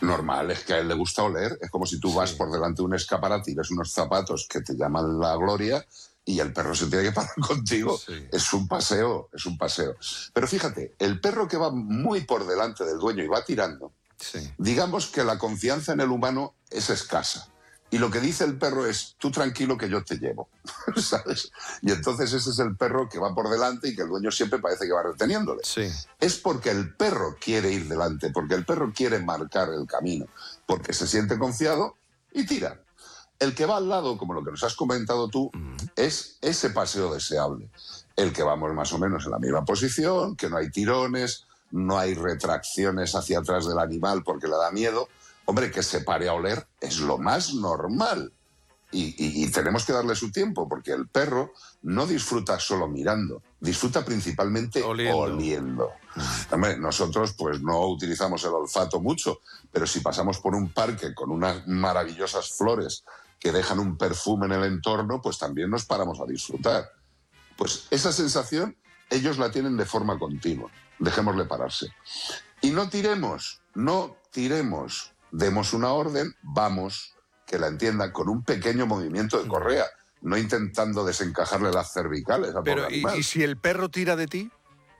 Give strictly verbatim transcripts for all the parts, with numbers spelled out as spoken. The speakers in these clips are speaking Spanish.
Normal, es que a él le gusta oler. Es como si tú vas Sí. por delante de un escaparate y ves unos zapatos que te llaman la gloria y el perro se tiene que parar contigo. Sí. Es un paseo, es un paseo. Pero fíjate, el perro que va muy por delante del dueño y va tirando, Sí. digamos que la confianza en el humano es escasa. Y lo que dice el perro es, tú tranquilo que yo te llevo, ¿sabes? Y entonces ese es el perro que va por delante y que el dueño siempre parece que va reteniéndole. Sí. Es porque el perro quiere ir delante, porque el perro quiere marcar el camino, porque se siente confiado y tira. El que va al lado, como lo que nos has comentado tú, Mm. es ese paseo deseable. El que vamos más o menos en la misma posición, que no hay tirones, no hay retracciones hacia atrás del animal porque le da miedo. Hombre, que se pare a oler es lo más normal. Y, y, y tenemos que darle su tiempo, porque el perro no disfruta solo mirando, disfruta principalmente Oliendo. oliendo. Hombre, nosotros pues no utilizamos el olfato mucho, pero si pasamos por un parque con unas maravillosas flores que dejan un perfume en el entorno, pues también nos paramos a disfrutar. Pues esa sensación ellos la tienen de forma continua. Dejémosle pararse. Y no tiremos, no tiremos. Demos una orden, vamos, que la entiendan con un pequeño movimiento de correa, no intentando desencajarle las cervicales al Pero, pobre ¿y, animal. ¿y si el perro tira de ti?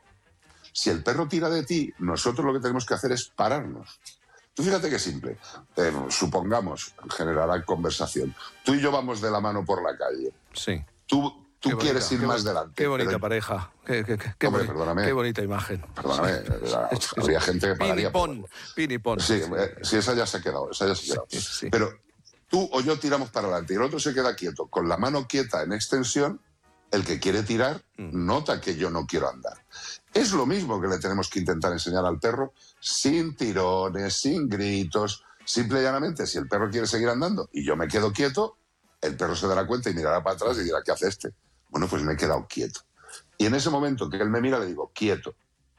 Si el perro tira de ti, nosotros lo que tenemos que hacer es pararnos. Tú fíjate qué simple. Eh, supongamos, generará conversación. Tú y yo vamos de la mano por la calle. Sí. Tú, tú Qué quieres bonita, ir qué más bo- delante. Qué bonita pero- pareja. Qué, qué, qué, qué Hombre, boni- perdóname. qué bonita imagen. Perdóname, habría gente que pagaría por- Pinipón, pinipón. Sí, eh, sí, esa ya se ha quedado, esa ya se ha quedado. Sí, sí. Pero tú o yo tiramos para adelante y el otro se queda quieto, con la mano quieta en extensión, el que quiere tirar Mm. nota que yo no quiero andar. Es lo mismo que le tenemos que intentar enseñar al perro, sin tirones, sin gritos, simple y llanamente, si el perro quiere seguir andando y yo me quedo quieto, el perro se dará cuenta y mirará para atrás y dirá, ¿qué hace este? Bueno, pues me he quedado quieto. Y en ese momento que él me mira le digo, quieto.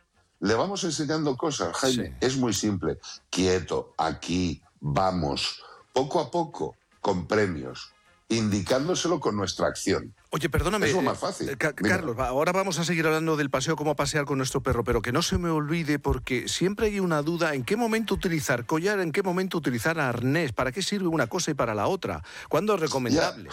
Le vamos enseñando cosas, Jaime. Sí. Es muy simple. Quieto, aquí, vamos. Poco a poco, con premios, indicándoselo con nuestra acción. Oye, perdóname. Es lo eh, más fácil. eh, Ca- Dime. Carlos, va, ahora vamos a seguir hablando del paseo, cómo pasear con nuestro perro, pero que no se me olvide, porque siempre hay una duda, ¿en qué momento utilizar collar, en qué momento utilizar arnés? ¿Para qué sirve una cosa y para la otra? ¿Cuándo es recomendable?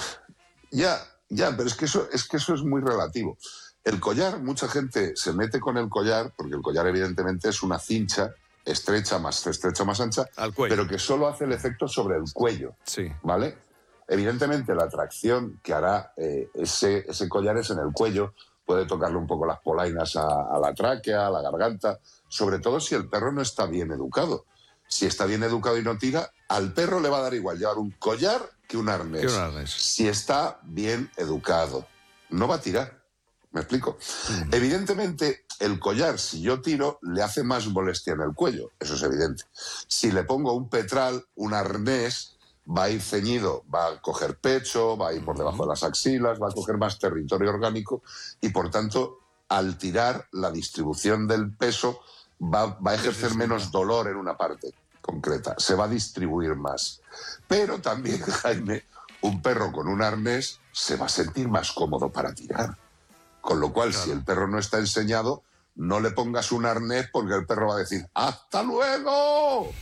Ya, ya, pero es que eso es que eso es muy relativo. El collar, mucha gente se mete con el collar, porque el collar evidentemente es una cincha estrecha, más estrecha, más ancha, Al cuello. pero que solo hace el efecto sobre el cuello. Sí. ¿Vale? Evidentemente la tracción que hará eh, ese, ese collar es en el cuello, puede tocarle un poco las polainas a, a la tráquea, a la garganta, sobre todo si el perro no está bien educado. Si está bien educado y no tira, al perro le va a dar igual llevar un collar que un arnés. Que un arnés. Si está bien educado, no va a tirar. ¿Me explico? Mm. Evidentemente, el collar, si yo tiro, le hace más molestia en el cuello. Eso es evidente. Si le pongo un petral, un arnés, va a ir ceñido, va a coger pecho, va a ir por debajo de las axilas, va a coger más territorio orgánico y, por tanto, al tirar, la distribución del peso va, va a ejercer menos dolor en una parte concreta. Se va a distribuir más. Pero también, Jaime, un perro con un arnés se va a sentir más cómodo para tirar. Con lo cual, Claro. si el perro no está enseñado, no le pongas un arnés porque el perro va a decir ¡hasta luego!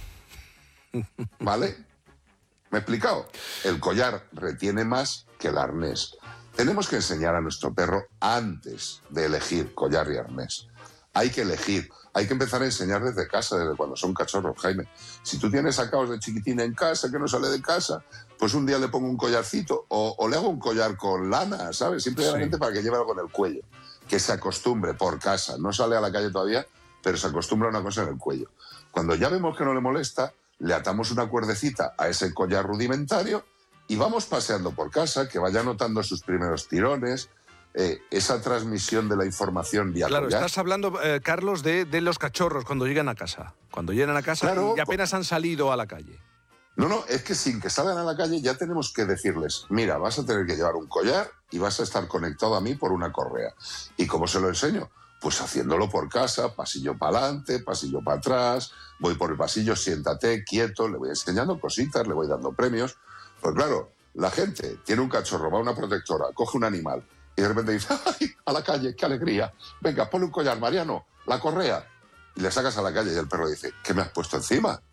¿Vale? ¿Me he explicado? El collar retiene más que el arnés. Tenemos que enseñar a nuestro perro antes de elegir collar y arnés. Hay que elegir. Hay que empezar a enseñar desde casa, desde cuando son cachorros, Jaime. Si tú tienes sacaos de chiquitín en casa, que no sale de casa, pues un día le pongo un collarcito o, o le hago un collar con lana, ¿sabes? Simplemente Sí. para que lleve algo en el cuello. Que se acostumbre por casa. No sale a la calle todavía, pero se acostumbra a una cosa en el cuello. Cuando ya vemos que no le molesta, le atamos una cuerdecita a ese collar rudimentario y vamos paseando por casa, que vaya notando sus primeros tirones, eh, esa transmisión de la información vía Claro, collar. estás hablando, eh, Carlos, de, de los cachorros cuando llegan a casa. Cuando llegan a casa Claro, y apenas han salido a la calle. No, no, es que sin que salgan a la calle ya tenemos que decirles, mira, vas a tener que llevar un collar y vas a estar conectado a mí por una correa. ¿Y cómo se lo enseño? Pues haciéndolo por casa, pasillo para adelante, pasillo para atrás, voy por el pasillo, siéntate, quieto, le voy enseñando cositas, le voy dando premios. Pues claro, la gente tiene un cachorro, va a una protectora, coge un animal y de repente dice, ¡ay, a la calle, qué alegría! Venga, ponle un collar, Mariano, la correa. Y le sacas a la calle y el perro dice, ¿qué me has puesto encima?